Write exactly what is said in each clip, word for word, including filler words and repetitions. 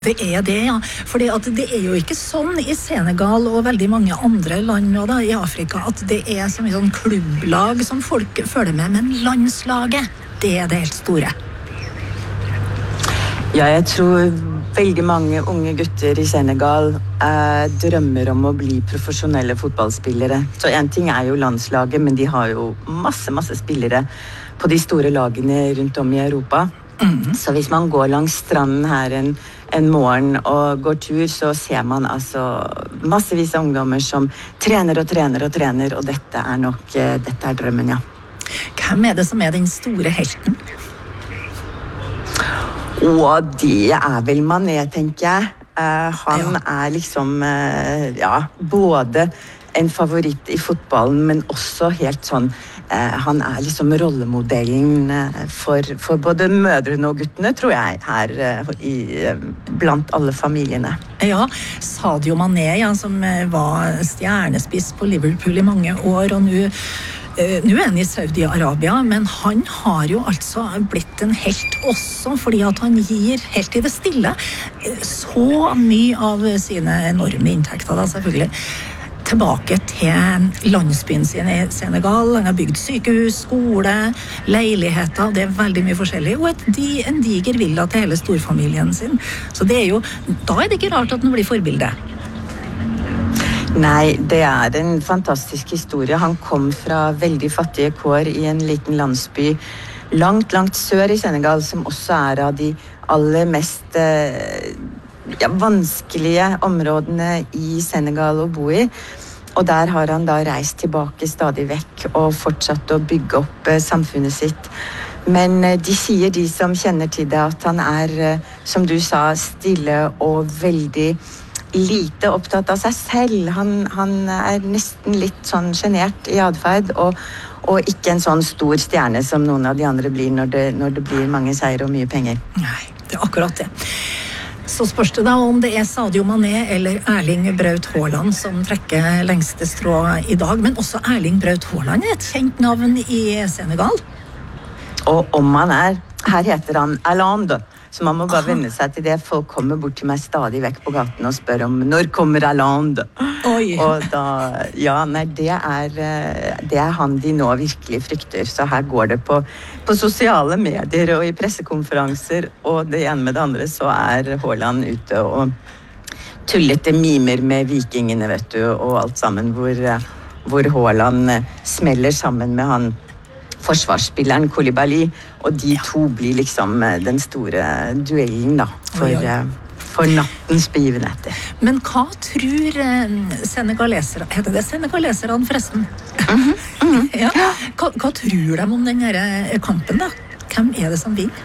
Det er det, ja. Fordi at det er jo ikke sånn i Senegal og veldig mange andre land nå da, i Afrika at det er så mye sånn klubblag som folk følger med, men landslaget, det er det helt store. Ja, jeg tror veldig mange unge gutter i Senegal eh, drømmer om å bli profesjonelle fotballspillere. Så en ting er jo landslaget, men de har jo masse, masse spillere på de store lagene rundt om i Europa. Mm. Så hvis man går langs stranden her en en morgen og går tur, så ser man altså massevis av ungdommer som trener og trener og trener, og dette er nok, dette er drømmen, ja. Hvem er det som er den store helten? Og det er vel Mané, tenker jeg. Uh, han ja. er liksom, uh, ja, både en favoritt i fotballen, men også helt sånn Uh, han er liksom rollemodellen uh, for, for både mødrene og guttene, tror jeg, her uh, i, uh, blant alle familiene. Ja, Sadio Mané, ja, som uh, var stjernespiss på Liverpool i mange år, og nå uh, nå er han i Saudi-Arabia, men han har jo altså blitt en helt også, fordi at han gir helt i det stille så mye av sine enorme inntekter, da, selvfølgelig, tilbake til landsbyen sin i Senegal. Han har bygd sykehus, skole, leiligheter, det er veldig mye forskjellig, og et, en diger villa til hele storfamilien sin. Så det er jo, da er det ikke rart at han blir forbilde. Nei, det er en fantastisk historie. Han kom fra veldig fattige kår i en liten landsby langt, langt sør i Senegal, som også er av de aller mest eh, ja, vanskelige områdene i Senegal å bo i. Og der har han da reist tilbake stadig vekk og fortsatt å bygge opp eh, samfunnet sitt. Men eh, de sier, de som kjenner til det, at han er, eh, som du sa, stille og veldig lite opptatt av seg selv. Han, han er nesten litt sånn genert i adferd, og, og ikke en sånn stor stjerne som noen av de andre blir når det, når det blir mange seier og mye penger. Nei, det er akkurat det. Så spørs det da om det er Sadio Mané eller Erling Braut Haaland som trekker lengste strå i dag, men også Erling Braut Haaland er et kjent navn i Senegal. Og om han er, her heter han Haaland, så man må bare venne seg til det. Folk kommer bort til meg stadig vekk på gaten og spør om når kommer Haaland. Oi. Og da, ja, nei, det er, det er han de nå virkelig frykter. Så her går det på, på sosiale medier og i pressekonferanser, og det ene med det andre så er Haaland ute og tullete mimer med vikingene, vet du, og alt sammen, hvor, hvor Haaland smeller sammen med han forsvarsspilleren Koulibaly, og de to blir liksom den store duellen da, for, for nattens begivenheter. Men hva tror senegalesere, heter det senegaleserne forresten? Mm-hmm, mm-hmm. Ja. Hva, hva tror de om denne kampen da? Hvem er det som vinner?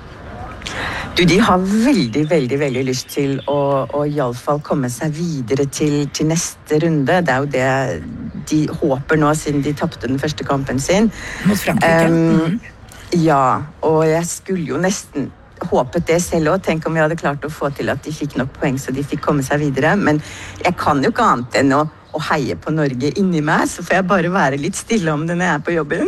Du, de har veldig, veldig, veldig lyst til å, å i alle fall komme seg videre til, til neste runde. Det er jo det de håper nå, siden de tappte den første kampen sin. Mot Frankrike. Um, mm-hmm. Ja, og jeg skulle jo nesten håpet det selv også. Tenk om vi hadde klart å få til at de fikk nok poeng, så de fikk komme seg videre. Men jeg kan jo ikke annet enn å, å heie på Norge inni meg, så får jeg bare være litt stille om det når jeg er på jobben.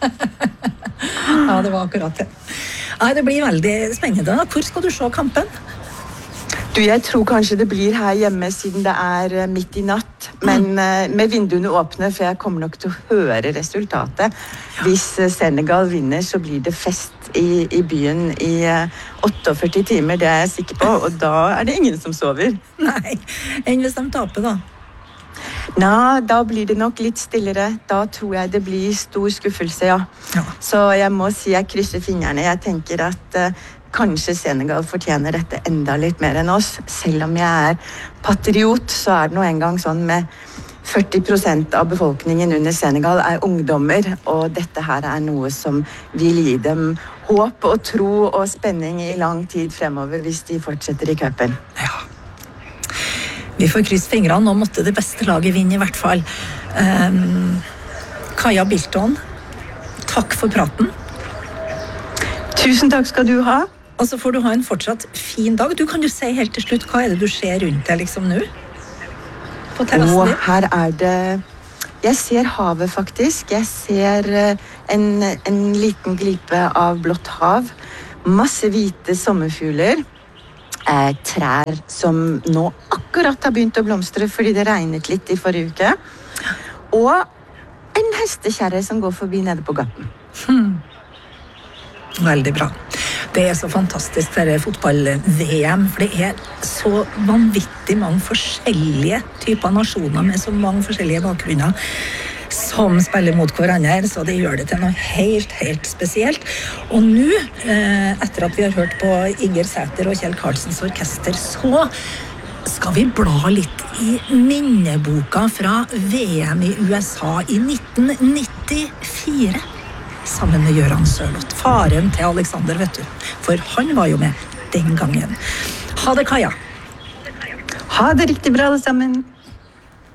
Ja, det var akkurat det. Nei, det blir veldig spennende. Hvor skal du se kampen? Du, jeg tror kanskje det blir her hjemme siden det er midt i natt. Men mm. med vinduene åpne, for jeg kommer nok til å høre resultatet. Ja. Hvis Senegal vinner, så blir det fest i, i byen i åtteogførti timer, det er jeg sikker på. Og da er det ingen som sover. Nei, enn hvis de taper da? Nei, da blir det nok litt stillere. Da tror jeg det blir stor skuffelse, ja. Ja. Så jeg må si jeg krysser fingrene. Jeg tenker at uh, kanskje Senegal fortjener dette enda litt mer enn oss. Selv om jeg er patriot, så er det nå en gang sånn med førti prosent av befolkningen under Senegal er ungdommer, og dette her er noe som vil gi dem håp og tro og spenning i lang tid fremover hvis de fortsetter i cupen. Ja. Vi får krysse fingrene, nå måtte det beste laget vinne i hvert fall. Um, Kaja Bilton, takk for praten. Tusen takk skal du ha. Og så får du ha en fortsatt fin dag. Du kan jo si helt til slutt, hva er det du ser rundt deg liksom nå? På terrassen din? Og her er det, jeg ser havet faktisk. Jeg ser en, en liten glipe av blått hav. Masse hvite sommerfugler. eh, trær som nå akkurat har begynt å blomstre fordi det regnet litt i forrige uke. Og en hestekjerre som går forbi nede på gaten. Hmm. Veldig bra. Det er så fantastisk dette fotball-V M, for det er så vanvittig mange forskjellige typer nasjoner med så mange forskjellige bakgrunner som spiller mot hverandre, så det gjør det til noe helt, helt spesielt. Og nå, etter at vi har hørt på Inger Sæther og Kjell Karlsens orkester, så skal vi bla litt i minneboka fra V M i U S A i nitten nittifire. Sammen med Göran Sørloth, faren til Alexander, vet du. For han var jo med den gangen. Ha det, Kaja. Ha det riktig bra, alle sammen.